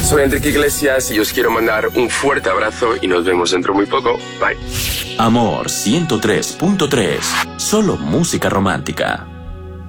Soy Enrique Iglesias y os quiero mandar un fuerte abrazo y nos vemos dentro muy poco. Bye. Amor 103.3. Solo música romántica.